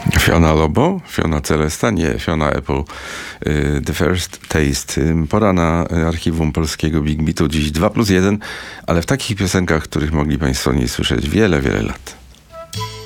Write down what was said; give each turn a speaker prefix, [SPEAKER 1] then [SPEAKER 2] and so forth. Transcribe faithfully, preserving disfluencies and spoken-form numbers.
[SPEAKER 1] Fiona Lobo, Fiona Celesta, nie, Fiona Apple. The First Taste. Pora na archiwum polskiego Big Beatu. Dziś dwa plus jeden, ale w takich piosenkach, których mogli Państwo nie słyszeć wiele, wiele lat.